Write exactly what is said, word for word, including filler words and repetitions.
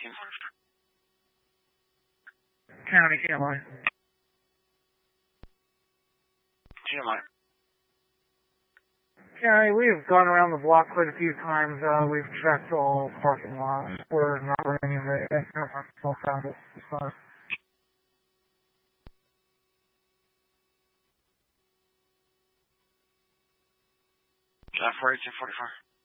eighteen forty-four. County, T M I. T M I. County, we've gone around the block quite a few times. Uh, we've checked all parking lots. We're not running into any personal traffic. So. Job for eighteen forty-four.